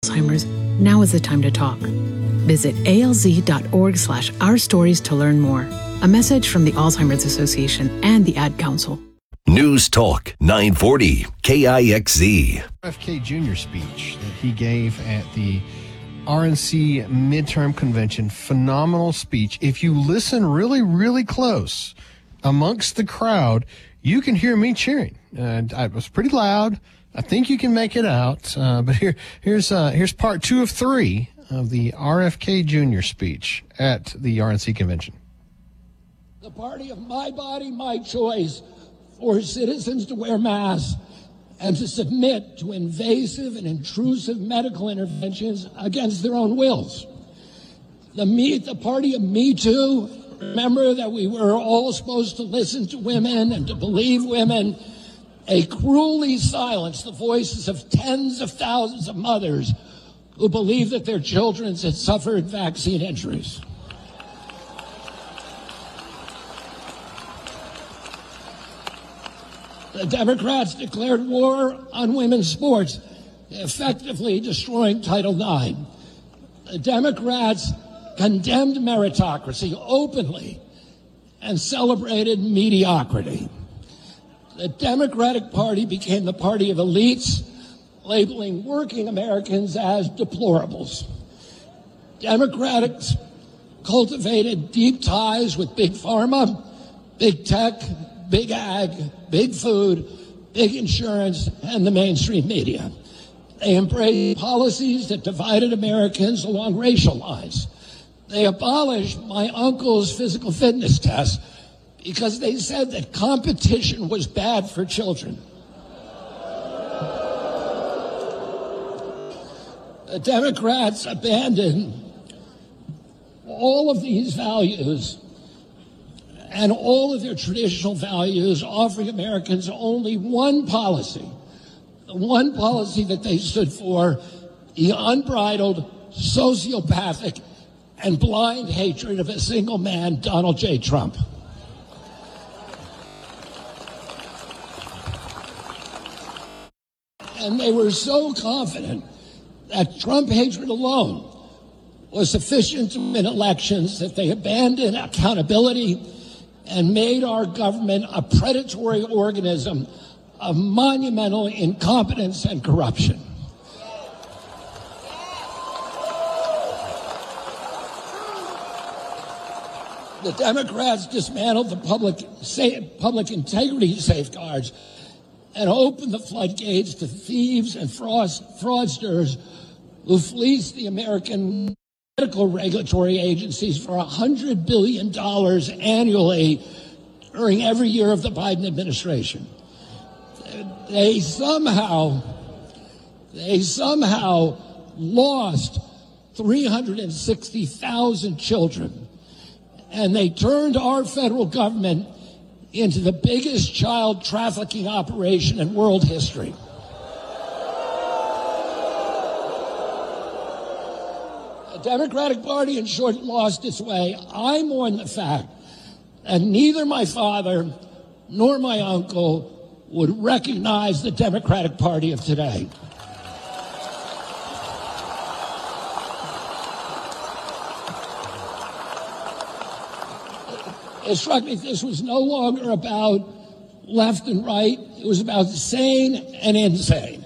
Alzheimer's, now is the time to talk. Visit alz.org/ourstories to learn more. A message from the Alzheimer's Association and the Ad Council. News Talk 940 KIXZ. RFK Jr. speech that he gave at the RNC midterm convention, phenomenal speech. If you listen really, really close amongst the crowd, you can hear me cheering. It was pretty loud. I think you can make it out. But here's part 2 of 3 of the RFK Jr. speech at the RNC convention. The party of my body, my choice for citizens to wear masks and to submit to invasive and intrusive medical interventions against their own wills. The party of Me Too, remember that we were all supposed to listen to women and to believe women. They cruelly silenced the voices of tens of thousands of mothers who believe that their children had suffered vaccine injuries. The Democrats declared war on women's sports, effectively destroying Title IX. The Democrats condemned meritocracy openly and celebrated mediocrity. The Democratic Party became the party of elites, labeling working Americans as deplorables. Democrats cultivated deep ties with big pharma, big tech, big ag, big food, big insurance, and the mainstream media. They embraced policies that divided Americans along racial lines. They abolished my uncle's physical fitness test because they said that competition was bad for children. The Democrats abandoned all of these values and all of their traditional values, offering Americans only one policy, the one policy that they stood for, the unbridled, sociopathic, and blind hatred of a single man, Donald J. Trump. And they were so confident that Trump hatred alone was sufficient to win elections that they abandoned accountability and made our government a predatory organism of monumental incompetence and corruption. The Democrats dismantled the public integrity safeguards and opened the floodgates to thieves and fraudsters who fleeced the American medical regulatory agencies for $100 billion annually during every year of the Biden administration. They somehow lost 360,000 children, and they turned our federal government into the biggest child trafficking operation in world history. The Democratic Party, in short, lost its way. I mourn the fact that neither my father nor my uncle would recognize the Democratic Party of today. It struck me this was no longer about left and right. It was about sane and insane.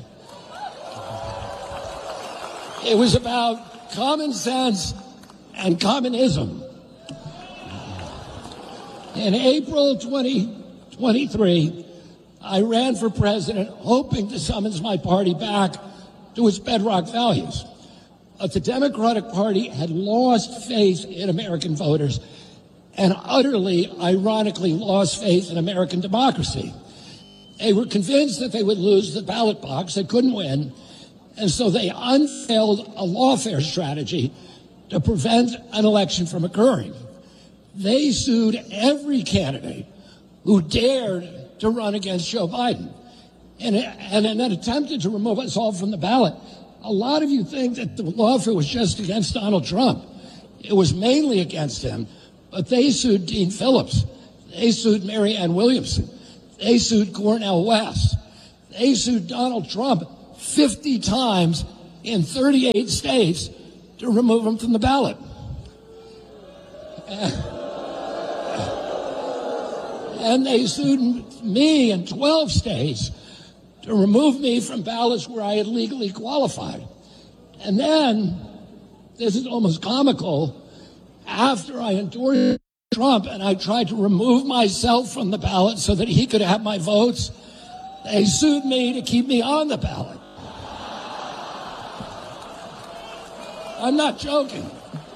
It was about common sense and communism. In April 2023, I ran for president hoping to summons my party back to its bedrock values. But the Democratic Party had lost faith in American voters and utterly, ironically, lost faith in American democracy. They were convinced that they would lose the ballot box. They couldn't win. And so they unveiled a lawfare strategy to prevent an election from occurring. They sued every candidate who dared to run against Joe Biden and then attempted to remove us all from the ballot. A lot of you think that the lawfare was just against Donald Trump. It was mainly against him. But they sued Dean Phillips. They sued Marianne Williamson. They sued Cornel West. They sued Donald Trump 50 times in 38 states to remove him from the ballot. And they sued me in 12 states to remove me from ballots where I had legally qualified. And then, this is almost comical, after I endorsed Trump and I tried to remove myself from the ballot so that he could have my votes, they sued me to keep me on the ballot. I'm not joking.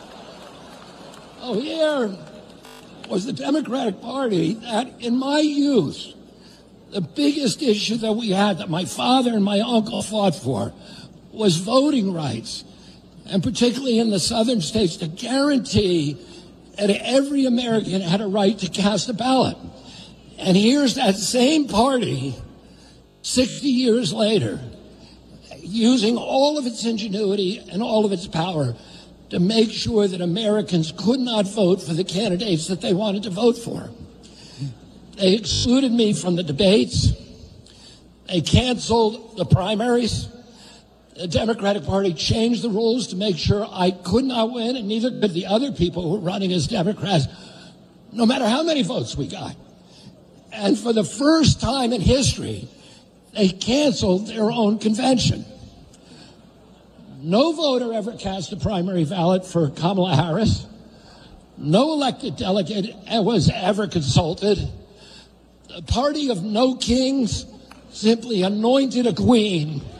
Oh, here was the Democratic Party that, in my youth, the biggest issue that we had, that my father and my uncle fought for, was voting rights, and particularly in the southern states, to guarantee that every American had a right to cast a ballot. And here's that same party, 60 years later, using all of its ingenuity and all of its power to make sure that Americans could not vote for the candidates that they wanted to vote for. They excluded me from the debates. They canceled the primaries. The Democratic Party changed the rules to make sure I could not win, and neither could the other people who were running as Democrats, no matter how many votes we got. And for the first time in history, they canceled their own convention. No voter ever cast a primary ballot for Kamala Harris. No elected delegate was ever consulted. The party of no kings simply anointed a queen